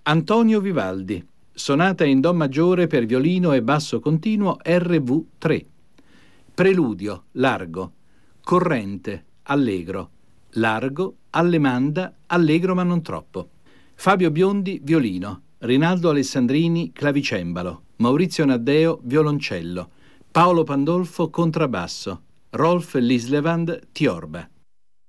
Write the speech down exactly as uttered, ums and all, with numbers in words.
Antonio Vivaldi, sonata in do maggiore per violino e basso continuo erre vu tre. Preludio, largo, corrente, allegro, largo, allemanda, allegro ma non troppo. Fabio Biondi, violino, Rinaldo Alessandrini, clavicembalo, Maurizio Naddeo, violoncello, Paolo Pandolfo, contrabbasso, Rolf Lislevand, tiorba.